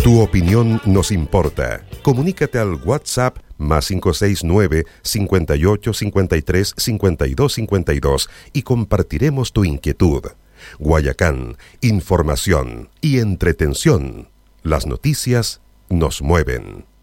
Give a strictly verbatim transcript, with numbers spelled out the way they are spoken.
Tu opinión nos importa. Comunícate al WhatsApp más cinco seis nueve, cincuenta y ocho, cincuenta y tres, cincuenta y dos, cincuenta y dos y compartiremos tu inquietud. Guayacán, información y entretención. Las noticias nos mueven.